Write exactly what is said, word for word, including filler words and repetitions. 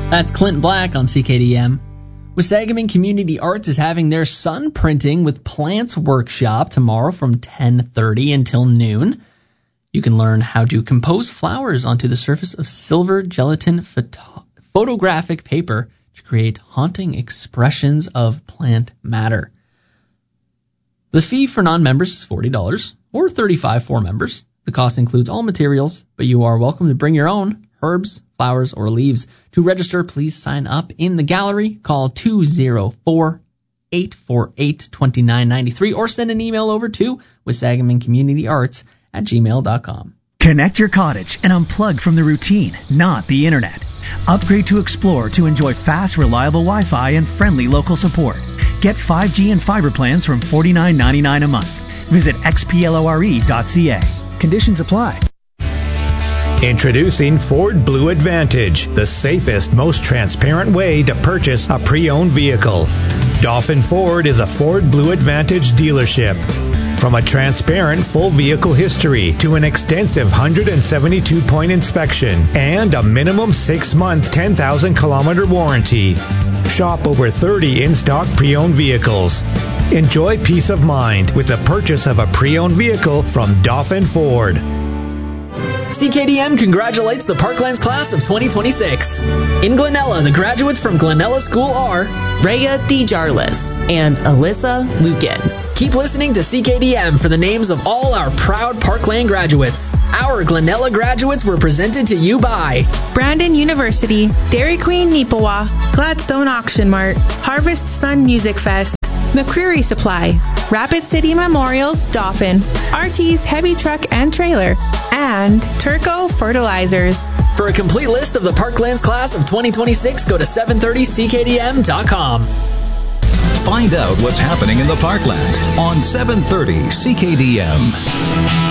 That's Clint Black on C K D M. Wasagamon Community Arts is having their sun printing with plants workshop tomorrow from ten thirty until noon. You can learn how to compose flowers onto the surface of silver gelatin photo- photographic paper to create haunting expressions of plant matter. The fee for non-members is forty dollars or thirty-five dollars for members. The cost includes all materials, but you are welcome to bring your own herbs, flowers, or leaves. To register, please sign up in the gallery. Call two oh four, eight four eight, two nine nine three or send an email over to wasagamoncommunityarts at gmail dot com. Connect your cottage and unplug from the routine, not the internet. Upgrade to Explore to enjoy fast, reliable Wi-Fi and friendly local support. Get five G and fiber plans from forty-nine ninety-nine a month. Visit x p lore dot c a. Conditions apply. Introducing Ford Blue Advantage, the safest, most transparent way to purchase a pre-owned vehicle. Dauphin Ford is a Ford Blue Advantage dealership. From a transparent full vehicle history to an extensive one hundred seventy-two point inspection and a minimum six-month, ten thousand kilometer warranty. Shop over thirty in-stock pre-owned vehicles. Enjoy peace of mind with the purchase of a pre-owned vehicle from Dauphin Ford. C K D M congratulates the Parklands class of twenty twenty-six. In Glenella, the graduates from Glenella School are Rhea DeJarlis and Alyssa Lukin. Keep listening to C K D M for the names of all our proud Parkland graduates. Our Glenella graduates were presented to you by Brandon University, Dairy Queen Nipawa, Gladstone Auction Mart, Harvest Sun Music Fest, McCreary Supply, Rapid City Memorials, Dauphin, R T's Heavy Truck and Trailer, and Turco Fertilizers. For a complete list of the Parklands class of twenty twenty-six, go to seven thirty c k d m dot com. Find out what's happening in the Parkland on seven thirty C K D M.